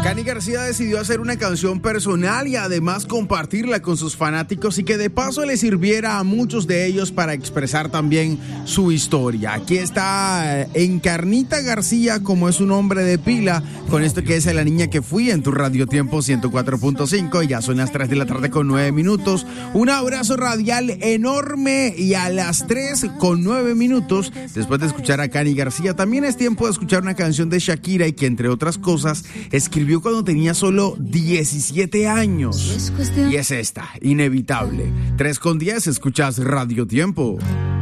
Cani García decidió hacer una canción personal y además compartirla con sus fanáticos y que de paso le sirviera a muchos de ellos para expresar también su historia. Aquí está Encarnita García, como es su nombre de pila, con esto que es La Niña que Fui en tu Radio Tiempo 104.5 y ya son las 3 de la tarde con 9 minutos. Un abrazo radial enorme y a las 3 con 9 minutos, después de escuchar a Cani García, también es tiempo de escuchar una canción de Shakira y que entre otras cosas escribió cuando tenía solo 17 años. Y es esta, Inevitable. 3 con 10, escuchas Radio Tiempo.